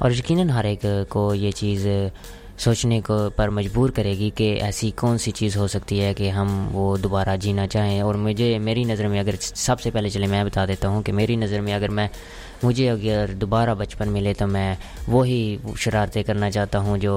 और यकीनन हर एक को ये चीज़ सोचने को पर मजबूर करेगी कि ऐसी कौन सी चीज़ हो सकती है कि हम वो दोबारा जीना चाहें। और मेरी नज़र में अगर सबसे पहले चले मैं बता देता हूँ कि मेरी नज़र में मुझे अगर दोबारा बचपन मिले तो मैं वही शरारतें करना चाहता हूँ जो